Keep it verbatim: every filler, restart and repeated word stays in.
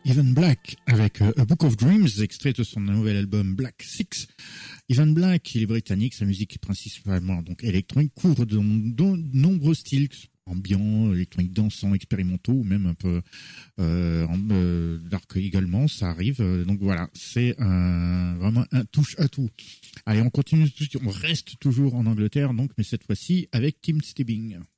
Ivan Black avec euh, A Book of Dreams, extrait de son nouvel album Black Six. Ivan Black, il est britannique, sa musique est principalement donc électronique, couvre de, de nombreux styles ambiants, électroniques, dansants, expérimentaux, ou même un peu euh, euh, dark également, ça arrive. Donc voilà, c'est un, vraiment un touche à tout. Allez, on continue, on reste toujours en Angleterre, donc, mais cette fois-ci avec Tim Stebbing.